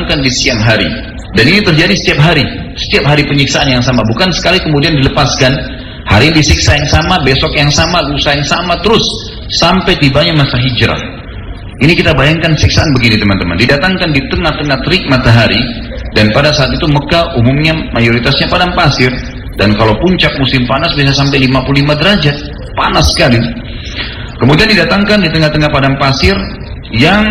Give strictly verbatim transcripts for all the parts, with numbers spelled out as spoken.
dilakukan di siang hari. Dan ini terjadi setiap hari, setiap hari penyiksaan yang sama, bukan sekali kemudian dilepaskan. Hari ini disiksa yang sama, besok yang sama, lusa yang sama, terus sampai tibanya masa hijrah. Ini kita bayangkan siksaan begini teman-teman, didatangkan di tengah-tengah terik matahari, dan pada saat itu Mekah umumnya mayoritasnya padang pasir, dan kalau puncak musim panas bisa sampai lima puluh lima derajat, panas sekali. Kemudian didatangkan di tengah-tengah padang pasir yang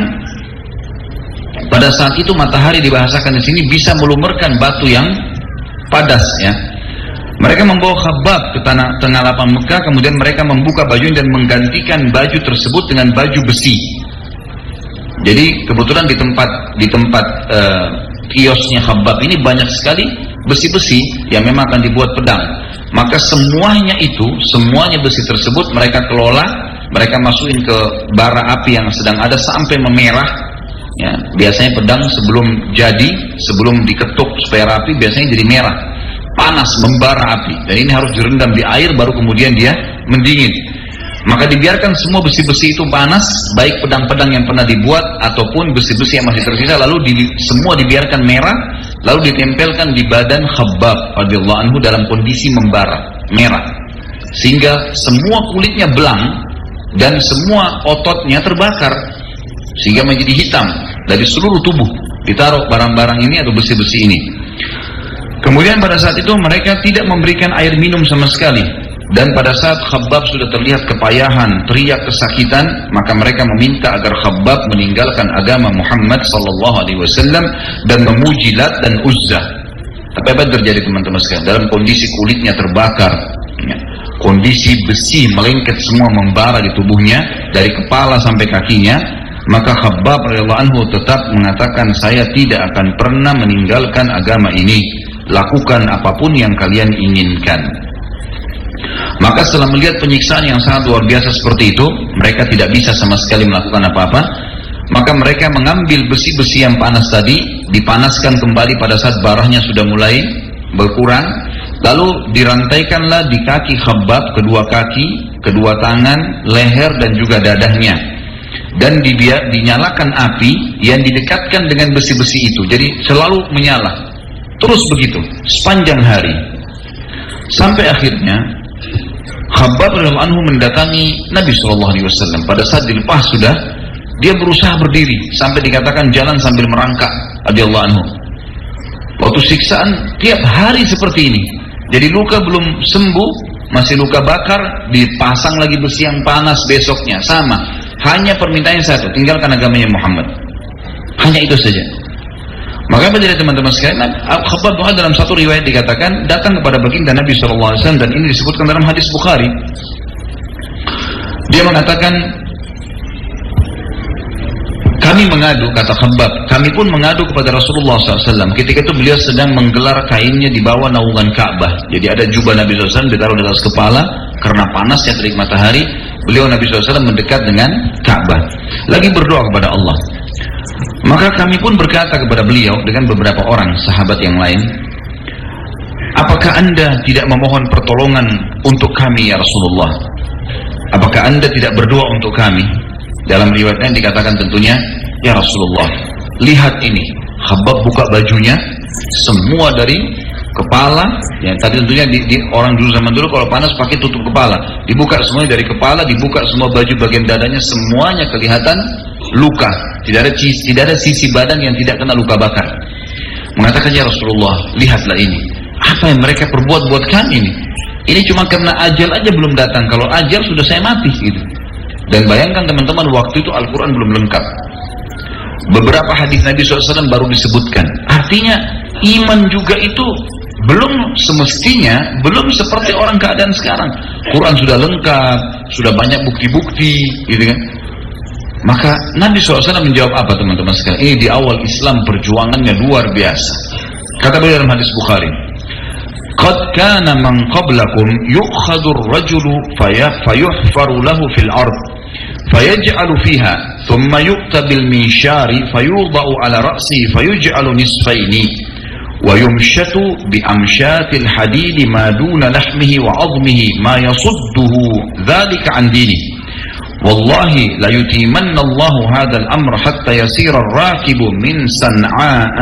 pada saat itu matahari dibahasakan di sini bisa melumerkan batu yang padas ya. Mereka membawa Khabbab ke tanah tengah lapang Mekah, kemudian mereka membuka bajunya dan menggantikan baju tersebut dengan baju besi. Jadi kebetulan di tempat di tempat uh, kiosnya Khabbab ini banyak sekali besi-besi yang memang akan dibuat pedang. Maka semuanya itu, semuanya besi tersebut mereka kelola, mereka masukin ke bara api yang sedang ada sampai memerah. Ya, biasanya pedang sebelum jadi, sebelum diketuk supaya rapi, biasanya jadi merah, panas, membara api. Dan ini harus direndam di air baru kemudian dia mendingin. Maka dibiarkan semua besi-besi itu panas, baik pedang-pedang yang pernah dibuat ataupun besi-besi yang masih tersisa, lalu di, semua dibiarkan merah, lalu ditempelkan di badan Khabbab radhiyallahu anhu dalam kondisi membara, merah, sehingga semua kulitnya belang dan semua ototnya terbakar, sehingga menjadi hitam dari seluruh tubuh. Ditaruh barang-barang ini atau besi-besi ini. Kemudian pada saat itu mereka tidak memberikan air minum sama sekali. Dan pada saat Khabbab sudah terlihat kepayahan, teriak kesakitan, maka mereka meminta agar Khabbab meninggalkan agama Muhammad sallallahu alaihi wasallam dan memuji Lat dan Uzza. Tapi apa yang terjadi teman-teman sekalian? Dalam kondisi kulitnya terbakar, ya, kondisi besi melengket semua membara di tubuhnya dari kepala sampai kakinya, maka Khabbab radhiyallahu anhu tetap mengatakan, saya tidak akan pernah meninggalkan agama ini, lakukan apapun yang kalian inginkan. Maka setelah melihat penyiksaan yang sangat luar biasa seperti itu, mereka tidak bisa sama sekali melakukan apa-apa. Maka mereka mengambil besi-besi yang panas tadi, dipanaskan kembali pada saat barahnya sudah mulai berkurang, lalu dirantaikanlah di kaki Khabbab, kedua kaki, kedua tangan, leher dan juga dadahnya. Dan dibiar, dinyalakan api yang didekatkan dengan besi-besi itu, jadi selalu menyala terus begitu sepanjang hari, sampai akhirnya Khabbab radhiyallahu anhu mendatangi Nabi shallallahu alaihi wasallam. Pada saat dilepas sudah, dia berusaha berdiri sampai dikatakan jalan sambil merangkak radhiyallahu anhu. Waktu siksaan tiap hari seperti ini, jadi luka belum sembuh, masih luka bakar, dipasang lagi besi yang panas besoknya, sama. Hanya permintaannya satu, tinggalkan agamanya Muhammad. Hanya itu saja. Maka menjadi teman-teman sekalian, Khabbab dalam satu riwayat dikatakan datang kepada baginda Nabi shallallahu alaihi wasallam, dan ini disebutkan dalam hadis Bukhari. Dia mengatakan, kami mengadu, kata Khabbab, kami pun mengadu kepada Rasulullah shallallahu alaihi wasallam. Ketika itu beliau sedang menggelar kainnya di bawah naungan Ka'bah. Jadi ada jubah Nabi shallallahu alaihi wasallam ditaruh di atas kepala karena panasnya terik matahari. Beliau Nabi shallallahu alaihi wasallam mendekat dengan Ka'bah, lagi berdoa kepada Allah. Maka kami pun berkata kepada beliau dengan beberapa orang sahabat yang lain, apakah anda tidak memohon pertolongan untuk kami ya Rasulullah? Apakah anda tidak berdoa untuk kami? Dalam riwayatnya dikatakan tentunya, ya Rasulullah, lihat ini. Khabbab buka bajunya, semua dari kepala, yang tadi tentunya di, di, orang dulu zaman dulu kalau panas pakai tutup kepala, dibuka semuanya dari kepala, dibuka semua baju bagian dadanya, semuanya kelihatan luka, tidak ada sisi, tidak ada sisi badan yang tidak kena luka bakar. Mengatakan, ya Rasulullah, lihatlah ini, apa yang mereka perbuat buat kami ini. Ini cuma karena ajal aja belum datang, kalau ajal sudah saya mati gitu. Dan bayangkan teman-teman, waktu itu Al-Quran belum lengkap, beberapa hadis Nabi shallallahu alaihi wasallam baru disebutkan. Artinya iman juga itu belum semestinya, belum seperti orang keadaan sekarang. Quran sudah lengkap, sudah banyak bukti-bukti gitu kan. Maka Nabi shallallahu alaihi wasallam menjawab apa teman-teman sekalian? Ini di awal Islam perjuangannya luar biasa. Kata beliau dalam hadis Bukhari, qad kana man qablakum yu'khadhu ar-rajulu fayuhfaru lahu fil ard fayaj'alu fiha thumma yu'ta bil minshari fayudha'u ala ra'sihi fayuj'alu nisfaini wa yumshatu bi amshatil hadid ma duna lahmihi wa 'azmihi ma yasudduhu dhalika 'an dinihi. Wallahi la yutimanna Allahu hadzal amr hatta yasira ar-rakibu min San'a